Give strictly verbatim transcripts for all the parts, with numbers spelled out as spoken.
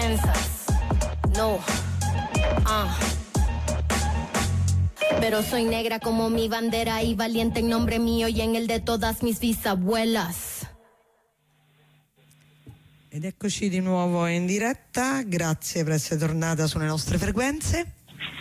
piensas. No, ah. Pero soy negra como mi bandera y valiente en nombre mío y en el de todas mis bisabuelas. Ed eccoci di nuovo in diretta, grazie per essere tornata sulle nostre frequenze.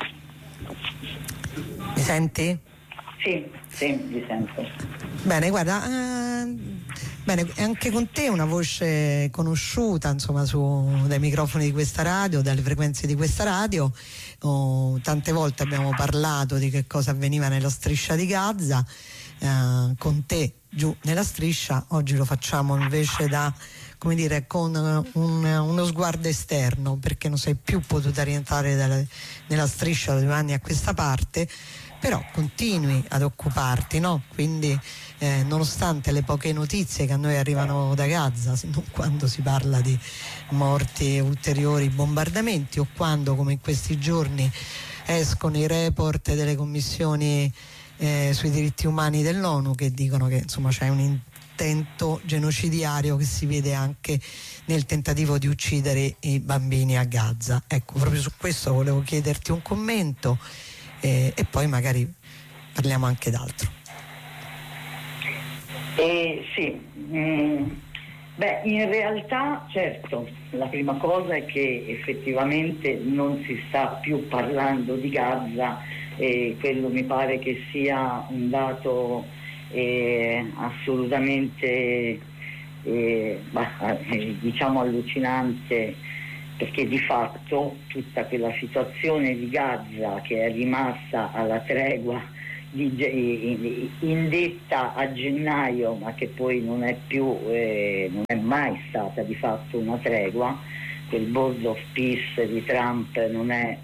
Mi senti? Sì, sì, mi sento. Bene, guarda, eh, bene, anche con te una voce conosciuta, insomma, su, dai microfoni di questa radio, dalle frequenze di questa radio. Oh, tante volte abbiamo parlato di che cosa avveniva nella striscia di Gaza, eh, con te giù nella striscia. Oggi lo facciamo invece da, come dire, con un, uno sguardo esterno, perché non sei più potuta rientrare dalla, nella striscia da due anni a questa parte, però continui ad occuparti, no? Quindi eh, nonostante le poche notizie che a noi arrivano da Gaza, non quando si parla di morti e ulteriori bombardamenti, o quando, come in questi giorni, escono i report delle commissioni eh, sui diritti umani dell'ONU che dicono che insomma c'è un intento genocidiario che si vede anche nel tentativo di uccidere i bambini a Gaza. Ecco, proprio su questo volevo chiederti un commento. E, e poi magari parliamo anche d'altro. Eh, sì, mm, beh, in realtà certo, la prima cosa è che effettivamente non si sta più parlando di Gaza, e quello mi pare che sia un dato eh, assolutamente eh, bah, eh, diciamo allucinante, perché di fatto tutta quella situazione di Gaza che è rimasta alla tregua di, indetta a gennaio, ma che poi non è più eh, non è mai stata di fatto una tregua, quel board of peace di Trump non è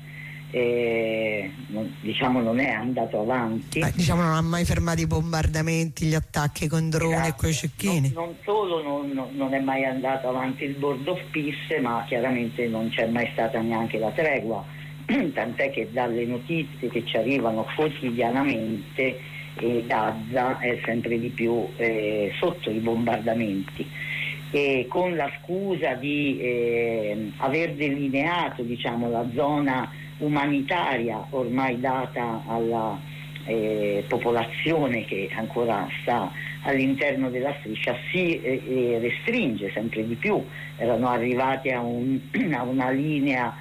eh, non, diciamo non è andato avanti. Beh, diciamo non ha mai fermato i bombardamenti, gli attacchi con droni Grazie. e coi cecchini. Non, non solo non, non è mai andato avanti il board of peace, ma chiaramente non c'è mai stata neanche la tregua, tant'è che dalle notizie che ci arrivano quotidianamente eh, Gaza è sempre di più eh, sotto i bombardamenti, e con la scusa di eh, aver delineato, diciamo, la zona umanitaria ormai data alla eh, popolazione che ancora sta all'interno della striscia, si eh, eh, restringe sempre di più. Erano arrivati a, un, a una linea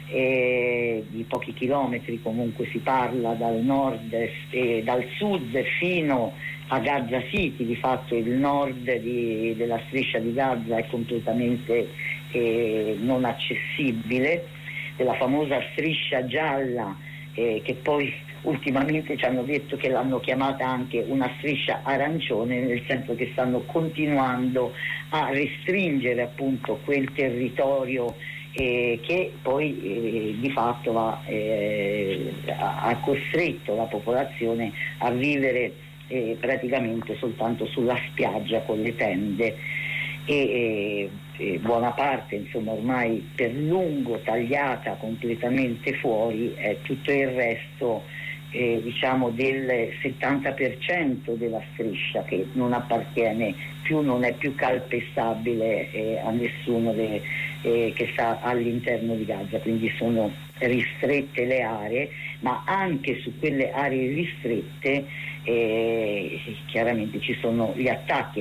eh, di pochi chilometri, comunque si parla, dal nord e dal sud fino a Gaza City. Di fatto il nord di, della striscia di Gaza è completamente eh, non accessibile, della famosa striscia gialla eh, che poi ultimamente ci hanno detto che l'hanno chiamata anche una striscia arancione, nel senso che stanno continuando a restringere appunto quel territorio eh, che poi eh, di fatto va, eh, ha costretto la popolazione a vivere eh, praticamente soltanto sulla spiaggia con le tende, e, e, e buona parte insomma ormai per lungo tagliata completamente fuori, è tutto il resto eh, diciamo del settanta per cento della striscia che non appartiene più, non è più calpestabile eh, a nessuno de, eh, che sta all'interno di Gaza, quindi sono ristrette le aree, ma anche su quelle aree ristrette Eh, chiaramente ci sono gli attacchi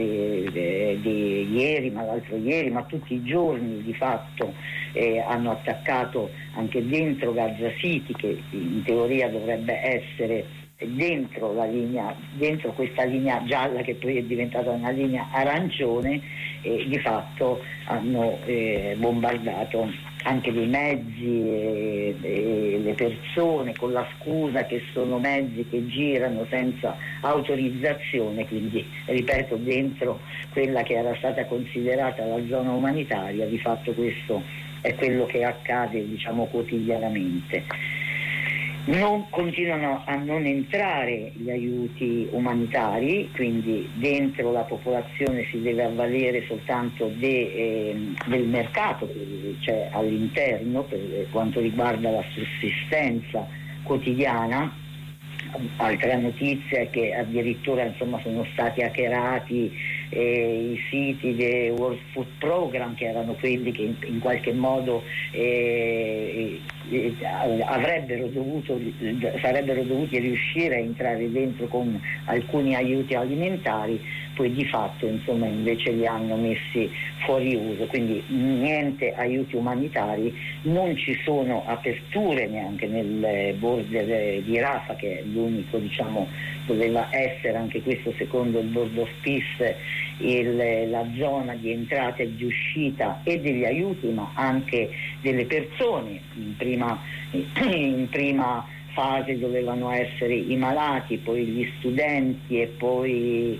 eh, di ieri, ma l'altro ieri, ma tutti i giorni di fatto eh, hanno attaccato anche dentro Gaza City, che in teoria dovrebbe essere dentro la linea, dentro questa linea gialla che poi è diventata una linea arancione, e di fatto hanno eh, bombardato anche dei mezzi e, e le persone con la scusa che sono mezzi che girano senza autorizzazione, quindi ripeto dentro quella che era stata considerata la zona umanitaria. Di fatto questo è quello che accade, diciamo, quotidianamente. Non continuano a non entrare gli aiuti umanitari, quindi dentro la popolazione si deve avvalere soltanto de, eh, del mercato che c'è all'interno per quanto riguarda la sussistenza quotidiana. Altra notizia è che addirittura insomma sono stati hackerati eh, i siti del World Food Program, che erano quelli che in, in qualche modo eh, eh, avrebbero dovuto, sarebbero dovuti riuscire a entrare dentro con alcuni aiuti alimentari, poi di fatto insomma invece li hanno messi fuori uso, quindi niente aiuti umanitari, non ci sono aperture neanche nel border di Rafah, che è l'unico, diciamo, doveva essere anche questo secondo il Board of Peace il, la zona di entrata e di uscita e degli aiuti, ma anche delle persone. In prima, in prima fase dovevano essere i malati, poi gli studenti e poi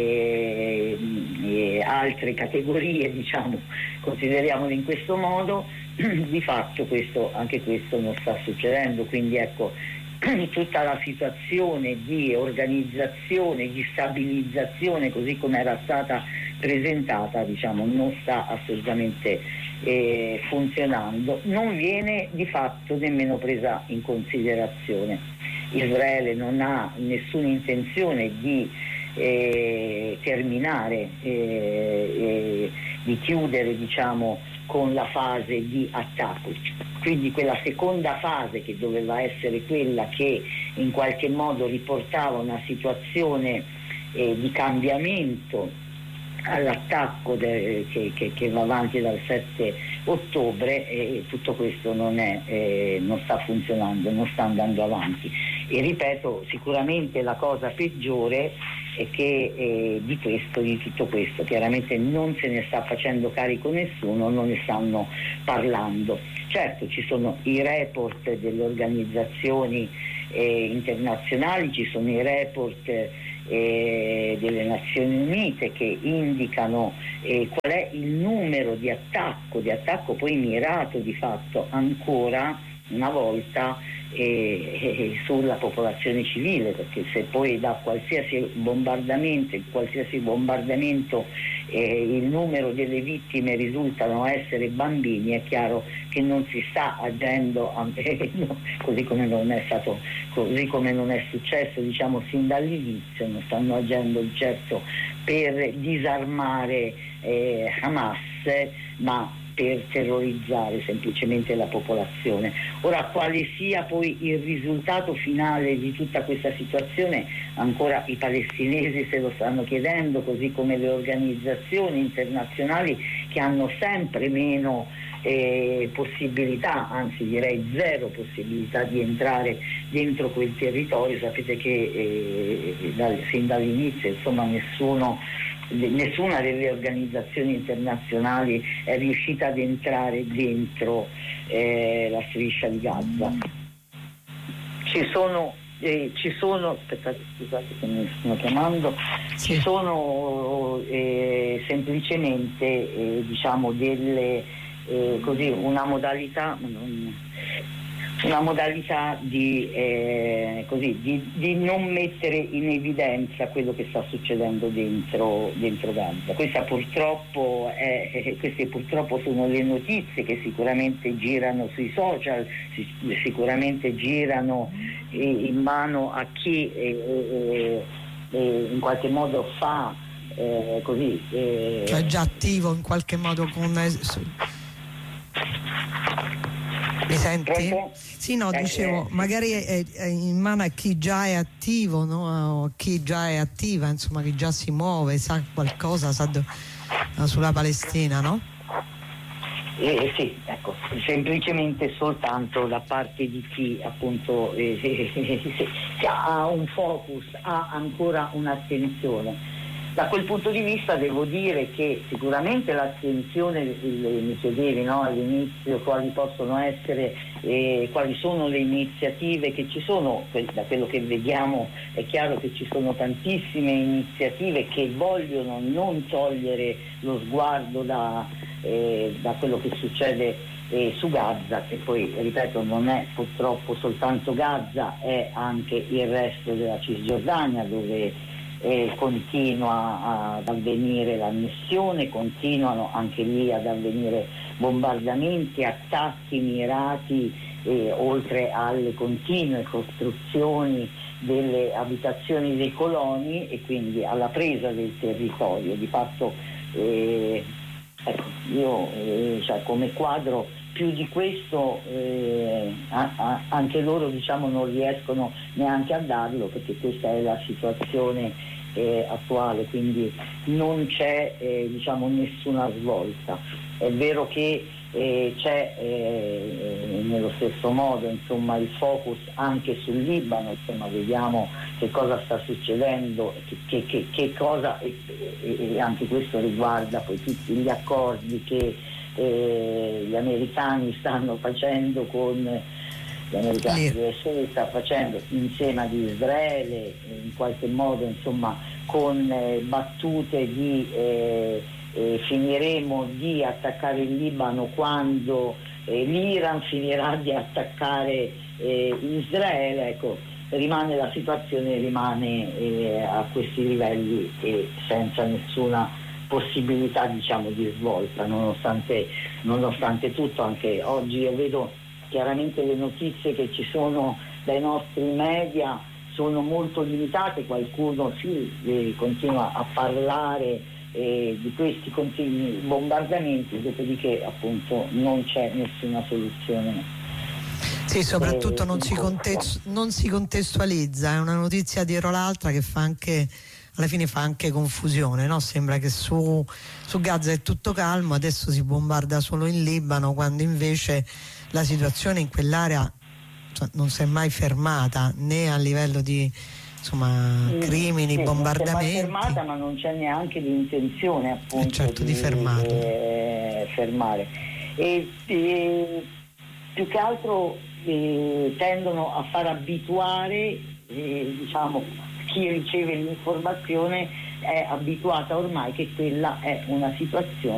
eh, eh, altre categorie, diciamo, consideriamole in questo modo. Di fatto questo, anche questo non sta succedendo, quindi ecco, tutta la situazione di organizzazione, di stabilizzazione così come era stata presentata, diciamo, non sta assolutamente eh, funzionando, non viene di fatto nemmeno presa in considerazione. Israele non ha nessuna intenzione di eh, terminare, eh, eh, di chiudere, diciamo, con la fase di attacco, quindi quella seconda fase che doveva essere quella che in qualche modo riportava una situazione eh, di cambiamento all'attacco de, che, che, che va avanti dal sette ottobre, e tutto questo non, è, eh, non sta funzionando, non sta andando avanti. E ripeto, sicuramente la cosa peggiore è che eh, di questo, di tutto questo, chiaramente non se ne sta facendo carico nessuno, non ne stanno parlando. Certo, ci sono i report delle organizzazioni eh, internazionali, ci sono i report eh, delle Nazioni Unite che indicano eh, qual è il numero di attacco, di attacco poi mirato di fatto ancora una volta eh, eh, sulla popolazione civile, perché se poi da qualsiasi bombardamento, qualsiasi bombardamento eh, il numero delle vittime risultano essere bambini, è chiaro che non si sta agendo eh, no, così come non è stato, così come non è successo, diciamo, sin dall'inizio, non stanno agendo certo per disarmare eh, Hamas, ma per terrorizzare semplicemente la popolazione. Ora, quale sia poi il risultato finale di tutta questa situazione, ancora i palestinesi se lo stanno chiedendo, così come le organizzazioni internazionali che hanno sempre meno eh, possibilità, anzi direi zero possibilità di entrare dentro quel territorio. Sapete che eh, dal, fin dall'inizio insomma nessuno nessuna delle organizzazioni internazionali è riuscita ad entrare dentro eh, la striscia di Gaza. Ci sono, eh, ci sono aspettate, scusate che mi stanno chiamando, sì. Ci sono eh, semplicemente eh, diciamo delle eh, così una modalità non, una modalità di, eh, così, di, di non mettere in evidenza quello che sta succedendo dentro, dentro Gaza. Questa purtroppo è, eh, queste purtroppo sono le notizie che sicuramente girano sui social, si, sicuramente girano eh, in mano a chi eh, eh, in qualche modo fa eh, così. Eh, cioè già attivo in qualche modo con... Mi senti? Pronto? Sì, no, dicevo, eh, eh, magari è, è in mano a chi già è attivo, no? O a chi già è attiva, insomma, chi già si muove, sa qualcosa sa do, sulla Palestina, no? Eh, sì, ecco, semplicemente soltanto da parte di chi appunto eh, eh, ha un focus, ha ancora un'attenzione. Da quel punto di vista devo dire che sicuramente l'attenzione, mi chiedevi, no, all'inizio quali possono essere, eh, quali sono le iniziative che ci sono, da quello che vediamo è chiaro che ci sono tantissime iniziative che vogliono non togliere lo sguardo da, eh, da quello che succede eh, su Gaza, che poi, ripeto, non è purtroppo soltanto Gaza, è anche il resto della Cisgiordania, dove Eh, continua ad avvenire l'annessione, continuano anche lì ad avvenire bombardamenti, attacchi mirati, eh, oltre alle continue costruzioni delle abitazioni dei coloni e quindi alla presa del territorio. Di fatto eh, ecco, io eh, cioè, come quadro più di questo eh, a, a, anche loro diciamo non riescono neanche a darlo, perché questa è la situazione eh, attuale, quindi non c'è eh, diciamo nessuna svolta. È vero che eh, c'è eh, nello stesso modo insomma il focus anche sul Libano, insomma vediamo che cosa sta succedendo, che, che, che, che cosa e, e, e anche questo riguarda poi tutti gli accordi che eh, gli americani stanno facendo con gli americani che sta facendo insieme ad Israele, in qualche modo insomma con eh, battute di eh, eh, finiremo di attaccare il Libano quando eh, l'Iran finirà di attaccare eh, Israele. Ecco, rimane la situazione rimane eh, a questi livelli e senza nessuna possibilità diciamo di svolta, nonostante, nonostante tutto. Anche oggi io vedo chiaramente le notizie che ci sono dai nostri media sono molto limitate, qualcuno sì eh, continua a parlare eh, di questi continui bombardamenti, dopodiché appunto non c'è nessuna soluzione. Sì, soprattutto eh, non, si contestu- non si contestualizza, è una notizia dietro l'altra che fa anche alla fine fa anche confusione, no? Sembra che su, su Gaza è tutto calmo, adesso si bombarda solo in Libano, quando invece la situazione in quell'area non si è mai fermata, né a livello di insomma crimini, sì, bombardamenti. Non si è mai fermata, ma non c'è neanche l'intenzione appunto eh certo, di, di fermarlo. Eh, fermare. E, e più che altro eh, tendono a far abituare eh, diciamo chi riceve l'informazione è abituata ormai che quella è una situazione